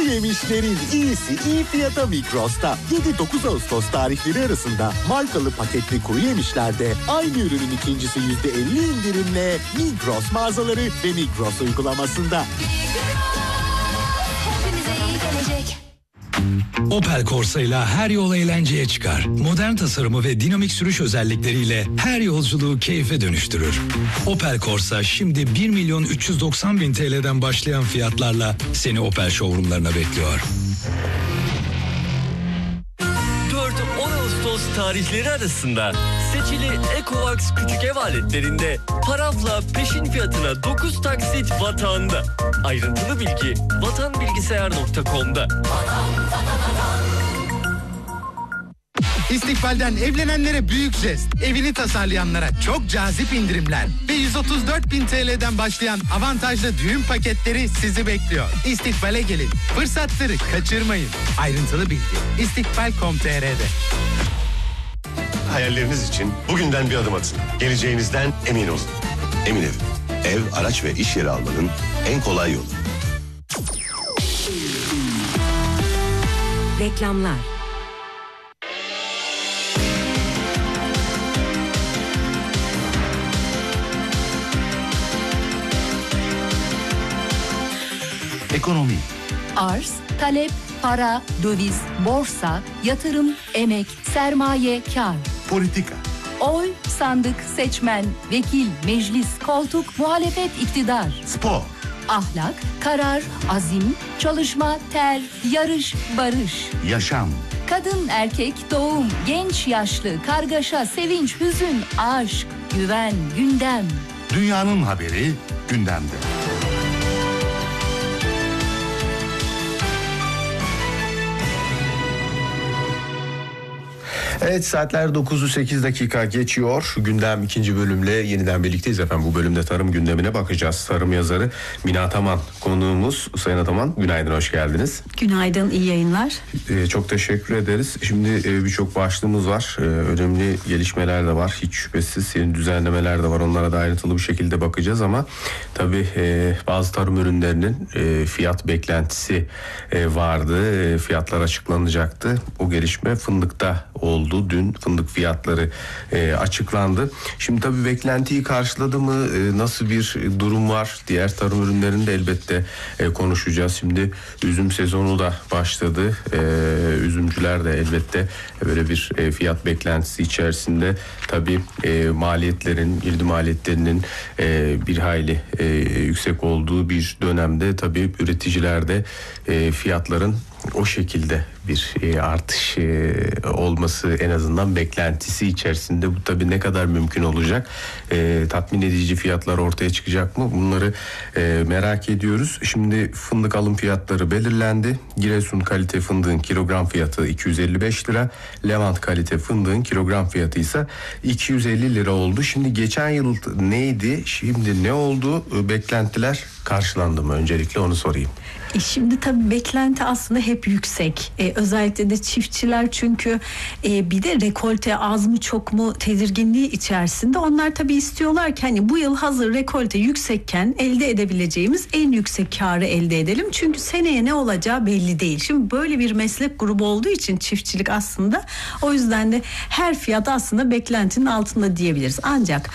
yemişlerin iyisi iyi fiyata Migros'ta. 7-9 Ağustos tarihleri arasında markalı paketli kuru yemişlerde aynı ürünün ikincisi %50 indirimle Migros mağazaları ve Migros uygulamasında. Opel Corsa ile her yol eğlenceye çıkar. Modern tasarımı ve dinamik sürüş özellikleriyle her yolculuğu keyfe dönüştürür. Opel Corsa şimdi 1.390.000 TL'den başlayan fiyatlarla seni Opel showroomlarına bekliyor. 4-10 Ağustos tarihleri arasında seçili Ecovax küçük ev aletlerinde parafla peşin fiyatına 9 taksit Vatan'da. Ayrıntılı bilgi vatanbilgisayar.com'da. İstikbal'den evlenenlere büyük jest, evini tasarlayanlara çok cazip indirimler ve 134.000 TL'den başlayan avantajlı düğün paketleri sizi bekliyor. İstikbal'e gelin, fırsatları kaçırmayın. Ayrıntılı bilgi istikbal.com.tr'de. Hayalleriniz için bugünden bir adım atın. Geleceğinizden emin olun. Emin Ev, araç ve iş yeri almanın en kolay yolu. Reklamlar. Ekonomi. Arz, talep, para, döviz, borsa, yatırım, emek, sermaye, kar. Politika. Oy, sandık, seçmen, vekil, meclis, koltuk, muhalefet, iktidar. Spor. Ahlak, karar, azim, çalışma, ter, yarış, barış. Yaşam. Kadın, erkek, doğum, genç, yaşlı, kargaşa, sevinç, hüzün, aşk, güven, gündem. Dünyanın haberi gündemde. Evet, saatler 9'u 8 dakika geçiyor. Gündem ikinci bölümle yeniden birlikteyiz efendim. Bu bölümde tarım gündemine bakacağız. Tarım yazarı Mine Ataman konuğumuz. Sayın Ataman, günaydın, hoş geldiniz. Günaydın, iyi yayınlar. Çok teşekkür ederiz. Şimdi birçok başlığımız var. Önemli gelişmeler de var. Hiç şüphesiz yeni düzenlemeler de var. Onlara da ayrıntılı bir şekilde bakacağız ama tabii bazı tarım ürünlerinin fiyat beklentisi vardı. Fiyatlar açıklanacaktı. O gelişme fındıkta oldu. Dün fındık fiyatları açıklandı. Şimdi tabii beklentiyi karşıladı mı? Nasıl bir durum var? Diğer tarım ürünlerinde elbette konuşacağız. Şimdi üzüm sezonu da başladı. Üzümcüler de elbette böyle bir fiyat beklentisi içerisinde. Tabii maliyetlerin, girdi maliyetlerinin bir hayli yüksek olduğu bir dönemde tabii üreticiler de fiyatların o şekilde bir artış olması en azından beklentisi içerisinde. Bu tabii ne kadar mümkün olacak? Tatmin edici fiyatlar ortaya çıkacak mı? Bunları merak ediyoruz. Şimdi fındık alım fiyatları belirlendi. Giresun kalite fındığın kilogram fiyatı 255 lira. Levant kalite fındığın kilogram fiyatı ise 250 lira oldu. Şimdi geçen yıl neydi? Şimdi ne oldu? Beklentiler karşılandı mı? Öncelikle onu sorayım. Şimdi tabii beklenti aslında hep yüksek. Özellikle de çiftçiler çünkü bir de rekolte az mı çok mu tedirginliği içerisinde. Onlar tabii istiyorlar ki hani bu yıl hazır rekolte yüksekken elde edebileceğimiz en yüksek karı elde edelim. Çünkü seneye ne olacağı belli değil. Şimdi böyle bir meslek grubu olduğu için çiftçilik aslında o yüzden de her fiyat aslında beklentinin altında diyebiliriz. Ancak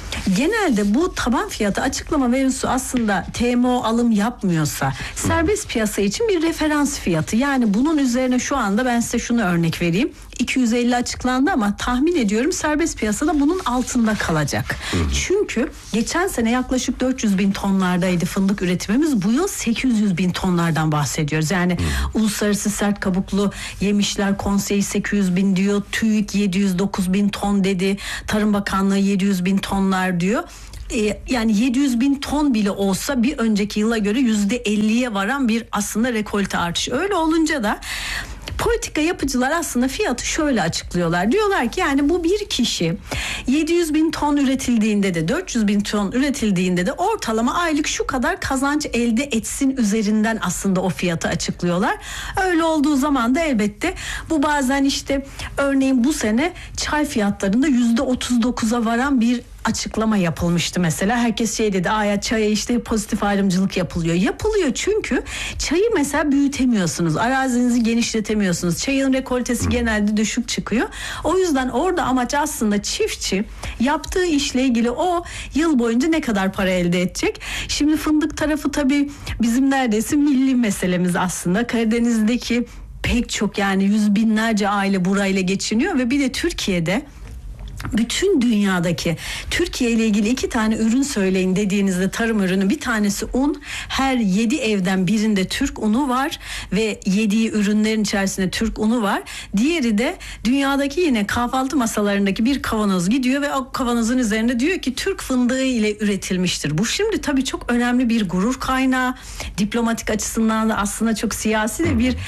genelde bu taban fiyatı açıklama mevzusu aslında TMO alım yapmıyorsa serbest piyasa için bir referans fiyatı. Yani bunun üzerine şu anda ben size şunu örnek vereyim. 250 açıklandı ama tahmin ediyorum serbest piyasada bunun altında kalacak. Çünkü geçen sene yaklaşık 400 bin tonlardaydı fındık üretimimiz. Bu yıl 800 bin tonlardan bahsediyoruz. Yani Uluslararası Sert Kabuklu Yemişler Konseyi 800 bin diyor. TÜİK 709 bin ton dedi. Tarım Bakanlığı 700 bin tonlar diyor. Yani 700 bin ton bile olsa bir önceki yıla göre %50'ye varan bir aslında rekolte artışı. Öyle olunca da politika yapıcılar aslında fiyatı şöyle açıklıyorlar. Diyorlar ki yani bu bir kişi 700 bin ton üretildiğinde de 400 bin ton üretildiğinde de ortalama aylık şu kadar kazanç elde etsin üzerinden aslında o fiyatı açıklıyorlar. Öyle olduğu zaman da elbette bu bazen işte örneğin bu sene çay fiyatlarında %39'a varan bir açıklama yapılmıştı mesela. Herkes şey dedi, ya çaya işte pozitif ayrımcılık yapılıyor. Yapılıyor çünkü çayı mesela büyütemiyorsunuz. Arazinizi genişletemiyorsunuz. Çayın rekoltesi genelde düşük çıkıyor. O yüzden orada amaç aslında çiftçi yaptığı işle ilgili o yıl boyunca ne kadar para elde edecek. Şimdi fındık tarafı tabii bizim neredeyse milli meselemiz aslında. Karadeniz'deki pek çok, yani yüz binlerce aile burayla geçiniyor ve bir de Türkiye'de bütün dünyadaki Türkiye ile ilgili 2 tane ürün söyleyin dediğinizde tarım ürünü, bir tanesi un. Her 7 evden birinde Türk unu var ve yediği ürünlerin içerisinde Türk unu var. Diğeri de dünyadaki yine kahvaltı masalarındaki bir kavanoz gidiyor ve o kavanozun üzerinde diyor ki Türk fındığı ile üretilmiştir. Bu şimdi tabii çok önemli bir gurur kaynağı. Diplomatik açısından da aslında çok siyasi de bir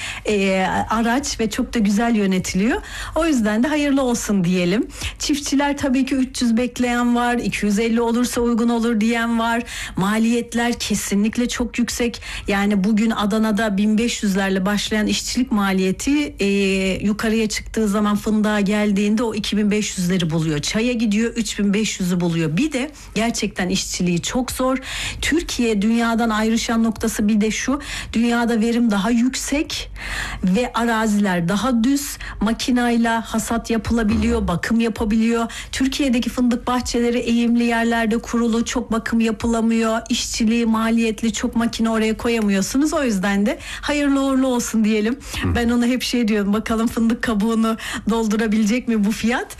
araç ve çok da güzel yönetiliyor. O yüzden de hayırlı olsun diyelim. Çiftçiler tabii ki 300 bekleyen var, 250 olursa uygun olur diyen var. Maliyetler kesinlikle çok yüksek. Yani bugün Adana'da 1500'lerle başlayan işçilik maliyeti yukarıya çıktığı zaman fındığa geldiğinde o 2500'leri buluyor. Çaya gidiyor 3500'ü buluyor. Bir de gerçekten işçiliği çok zor. Türkiye dünyadan ayrışan noktası bir de şu: dünyada verim daha yüksek ve araziler daha düz. Makinayla hasat yapılabiliyor, bakım yapabiliyor. Türkiye'deki fındık bahçeleri eğimli yerlerde kurulu, çok bakım yapılamıyor. İşçiliği maliyetli, çok makine oraya koyamıyorsunuz. O yüzden de hayırlı uğurlu olsun diyelim. Ben ona hep şey diyorum, bakalım fındık kabuğunu doldurabilecek mi bu fiyat?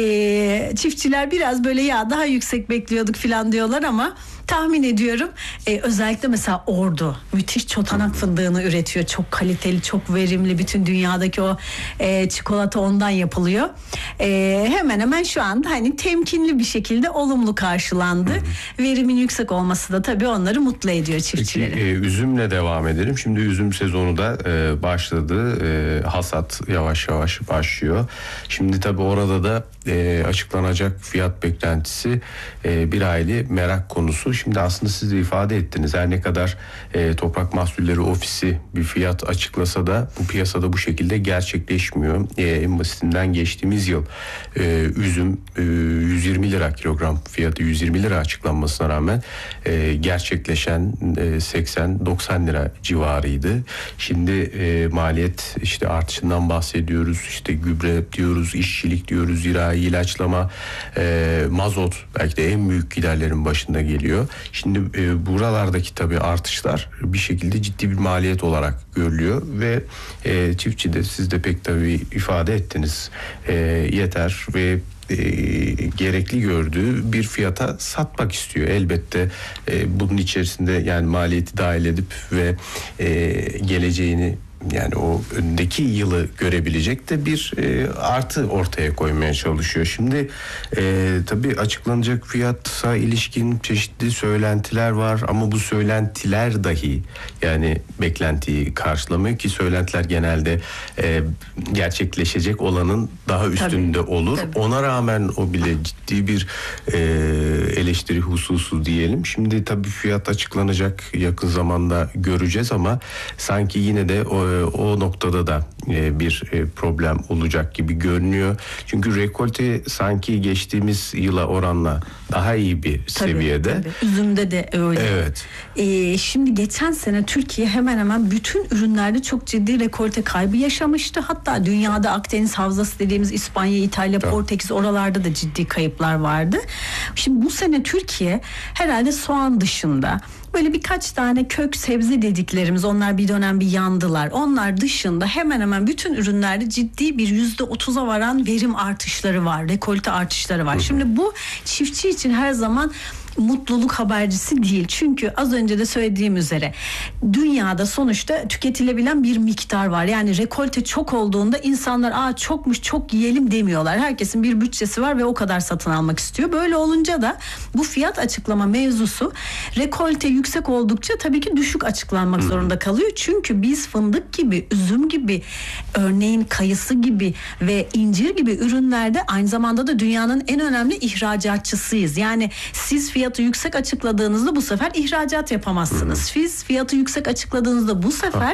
Çiftçiler biraz böyle ya daha yüksek bekliyorduk falan diyorlar ama tahmin ediyorum özellikle mesela Ordu müthiş çotanak fındığını üretiyor. Çok kaliteli, çok verimli. Bütün dünyadaki o çikolata ondan yapılıyor. Hemen hemen şu anda hani temkinli bir şekilde olumlu karşılandı. Verimin yüksek olması da tabii onları mutlu ediyor, çiftçileri. Peki, üzümle devam edelim. Şimdi üzüm sezonu da başladı. Hasat yavaş yavaş başlıyor. Şimdi tabii orada da açıklanacak fiyat beklentisi bir hayli merak konusu. Şimdi aslında siz de ifade ettiniz. Her ne kadar Toprak Mahsulleri Ofisi bir fiyat açıklasa da bu piyasada bu şekilde gerçekleşmiyor. En basitinden geçtiğimiz yıl üzüm 120 lira kilogram fiyatı 120 lira açıklanmasına rağmen gerçekleşen 80-90 lira civarıydı. Şimdi maliyet işte artışından bahsediyoruz. İşte gübre diyoruz, işçilik diyoruz, zirai ilaçlama, mazot belki de en büyük giderlerin başında geliyor. Şimdi buralardaki tabii artışlar bir şekilde ciddi bir maliyet olarak görülüyor ve çiftçi de siz de pek tabii ifade ettiniz, yeter ve gerekli gördüğü bir fiyata satmak istiyor. Elbette bunun içerisinde yani maliyeti dahil edip ve geleceğini, yani o öndeki yılı görebilecek de bir artı ortaya koymaya çalışıyor. Şimdi tabii açıklanacak fiyata ilişkin çeşitli söylentiler var ama bu söylentiler dahi yani beklentiyi karşılamıyor ki söylentiler genelde gerçekleşecek olanın daha üstünde olur. Tabii. Ona rağmen o bile ciddi bir eleştiri hususu diyelim. Şimdi tabii fiyat açıklanacak, yakın zamanda göreceğiz ama sanki yine de o noktada da bir problem olacak gibi görünüyor. Çünkü rekolte sanki geçtiğimiz yıla oranla daha iyi bir seviyede. Tabii. Üzümde de öyle. Evet. Şimdi geçen sene Türkiye hemen hemen bütün ürünlerde çok ciddi rekolte kaybı yaşamıştı. Hatta dünyada Akdeniz Havzası dediğimiz İspanya, İtalya, Portekiz, oralarda da ciddi kayıplar vardı. Şimdi bu sene Türkiye herhalde soğan dışında böyle birkaç tane kök sebze dediklerimiz, onlar bir dönem bir yandılar. Onlar dışında hemen hemen bütün ürünlerde ciddi bir %30'a varan verim artışları var. Rekolte artışları var. Şimdi bu çiftçi için her zaman mutluluk habercisi değil. Çünkü az önce de söylediğim üzere dünyada sonuçta tüketilebilen bir miktar var. Yani rekolte çok olduğunda insanlar çokmuş, çok yiyelim demiyorlar. Herkesin bir bütçesi var ve o kadar satın almak istiyor. Böyle olunca da bu fiyat açıklama mevzusu rekolte yüksek oldukça tabii ki düşük açıklanmak zorunda kalıyor. Çünkü biz fındık gibi, üzüm gibi, örneğin kayısı gibi ve incir gibi ürünlerde aynı zamanda da dünyanın en önemli ihracatçısıyız. Yani siz fiyatı yüksek açıkladığınızda bu sefer ihracat yapamazsınız. Siz fiyatı yüksek açıkladığınızda bu sefer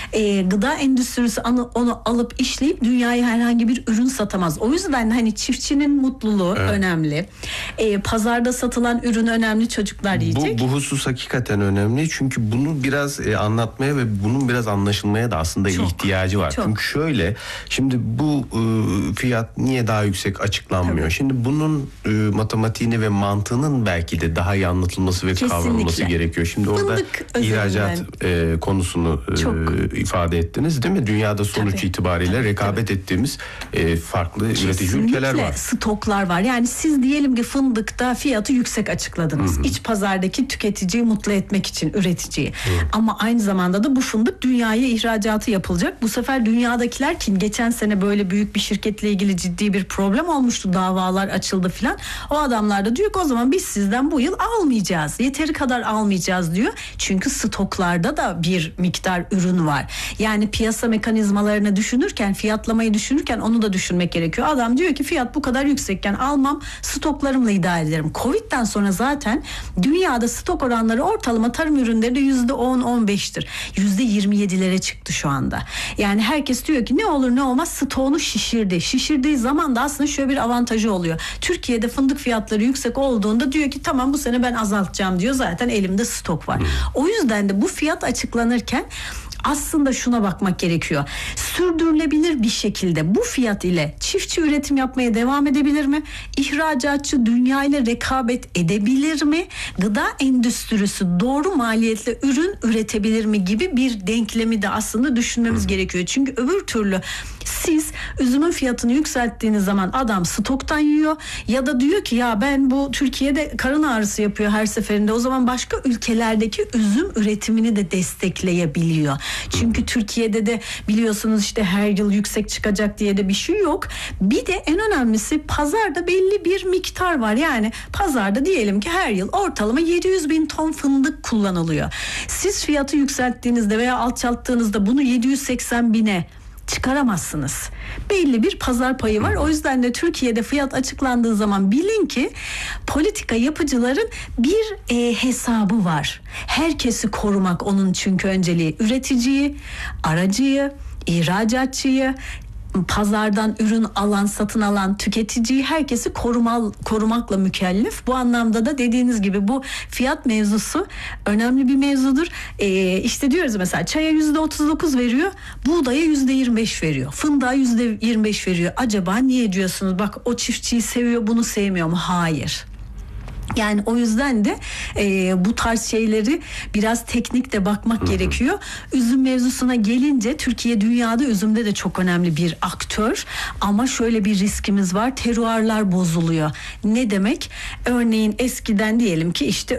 gıda endüstrisi onu alıp işleyip dünyaya herhangi bir ürün satamaz. O yüzden hani çiftçinin mutluluğu önemli. Pazarda satılan ürün önemli, çocuklar yiyecek. Bu husus hakikaten önemli. Çünkü bunu biraz anlatmaya ve bunun biraz anlaşılmaya da aslında ihtiyacı var. Çünkü şöyle, şimdi bu fiyat niye daha yüksek açıklanmıyor? Şimdi bunun matematiğini ve mantığının belki de daha iyi anlatılması ve kavranılması gerekiyor. Şimdi orada ihracat konusunu ifade ettiniz değil mi? Dünyada sonuç itibariyle rekabet ettiğimiz farklı üretici ülkeler var. Stoklar var. Yani siz diyelim ki fındıkta fiyatı yüksek açıkladınız. İç pazardaki tüketiciyi mutlu etmek için, üreticiyi. Ama aynı zamanda da bu fındık dünyaya ihracatı yapılacak. Bu sefer dünyadakiler, ki geçen sene böyle büyük bir şirketle ilgili ciddi bir problem olmuştu. Davalar açıldı filan. O adamlar da diyor ki o zaman biz sizden bu yıl almayacağız. Yeteri kadar almayacağız diyor. Çünkü stoklarda da bir miktar ürün var. Yani piyasa mekanizmalarını düşünürken, fiyatlamayı düşünürken onu da düşünmek gerekiyor. Adam diyor ki fiyat bu kadar yüksekken almam, stoklarımla idare ederim. Covid'den sonra zaten dünyada stok oranları ortalama tarım ürünleri de %10-15'tir. %27'lere çıktı şu anda. Yani herkes diyor ki ne olur ne olmaz stoğunu şişirdi. Şişirdiği zaman da aslında şöyle bir avantajı oluyor. Türkiye'de fındık fiyatları yüksek olduğunda diyor ki tamam bu sene ben azaltacağım diyor. Zaten elimde stok var. O yüzden de bu fiyat açıklanırken aslında şuna bakmak gerekiyor. Sürdürülebilir bir şekilde bu fiyat ile çiftçi üretim yapmaya devam edebilir mi? İhracatçı dünya ile rekabet edebilir mi? Gıda endüstrisi doğru maliyetle ürün üretebilir mi gibi bir denklemi de aslında düşünmemiz gerekiyor. Çünkü öbür türlü siz üzümün fiyatını yükselttiğiniz zaman adam stoktan yiyor ya da diyor ki ya ben bu Türkiye'de karın ağrısı yapıyor her seferinde, o zaman başka ülkelerdeki üzüm üretimini de destekleyebiliyor. Çünkü Türkiye'de de biliyorsunuz işte her yıl yüksek çıkacak diye de bir şey yok. Bir de en önemlisi pazarda belli bir miktar var. Yani pazarda diyelim ki her yıl ortalama 700 bin ton fındık kullanılıyor. Siz fiyatı yükselttiğinizde veya alçalttığınızda bunu 780 bine çıkaramazsınız. Belli bir pazar payı var. O yüzden de Türkiye'de fiyat açıklandığı zaman bilin ki politika yapıcıların bir hesabı var. Herkesi korumak onun çünkü önceliği. Üreticiyi, aracıyı, ihracatçıyı, pazardan ürün alan, satın alan tüketiciyi, herkesi korumakla mükellef. Bu anlamda da dediğiniz gibi bu fiyat mevzusu önemli bir mevzudur. İşte diyoruz mesela çaya %39 veriyor, buğdaya %25 veriyor, fındığa %25 veriyor. Acaba niye diyorsunuz? Bak o çiftçiyi seviyor, bunu sevmiyor mu? Hayır. Yani o yüzden de bu tarz şeyleri biraz teknik de bakmak gerekiyor. Üzüm mevzusuna gelince Türkiye dünyada üzümde de çok önemli bir aktör. Ama şöyle bir riskimiz var. Teruarlar bozuluyor. Ne demek? Örneğin eskiden diyelim ki işte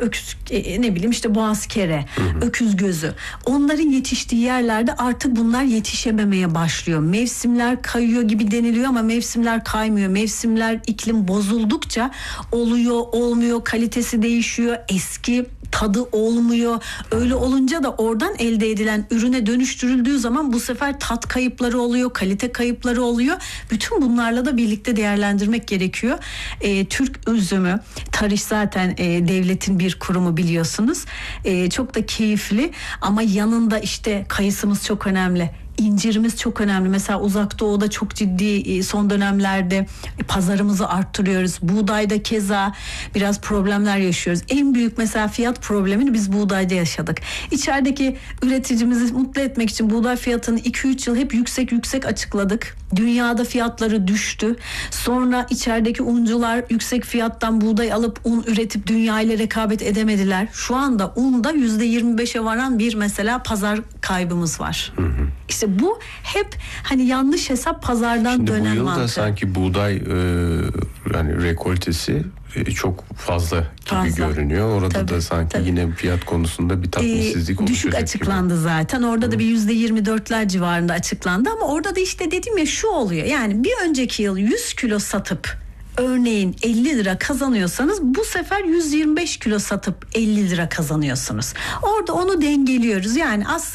işte boğazkere, öküz gözü. Onların yetiştiği yerlerde artık bunlar yetişememeye başlıyor. Mevsimler kayıyor gibi deniliyor ama mevsimler kaymıyor. Mevsimler, iklim bozuldukça oluyor, olmuyor, kalitesi değişiyor, eski tadı olmuyor. Öyle olunca da oradan elde edilen ürüne dönüştürüldüğü zaman bu sefer tat kayıpları oluyor, kalite kayıpları oluyor. Bütün bunlarla da birlikte değerlendirmek gerekiyor. Türk üzümü, Tarış zaten devletin bir kurumu biliyorsunuz. Çok da keyifli ama yanında işte kayısımız çok önemli. İncirimiz çok önemli. Mesela Uzak Doğu'da çok ciddi son dönemlerde pazarımızı arttırıyoruz. Buğdayda keza biraz problemler yaşıyoruz. En büyük mesela fiyat problemini biz buğdayda yaşadık. İçerideki üreticimizi mutlu etmek için buğday fiyatını 2-3 yıl hep yüksek açıkladık. Dünyada fiyatları düştü. Sonra içerideki uncular yüksek fiyattan buğday alıp un üretip dünya ile rekabet edemediler. Şu anda unda %25'e varan bir mesela pazar kaybımız var. İşte bu hep hani yanlış hesap, pazardan şimdi dönen mantığı. Bu yıl da sanki buğday yani rekoltesi çok fazla gibi görünüyor. Orada da sanki yine fiyat konusunda bir tatminsizlik oluşacak. Düşük açıklandı gibi. Zaten. Orada da bir %24'ler civarında açıklandı ama orada da işte dedim ya şu oluyor. Yani bir önceki yıl 100 kilo satıp örneğin 50 lira kazanıyorsanız bu sefer 125 kilo satıp 50 lira kazanıyorsunuz. Orada onu dengeliyoruz. Yani aslında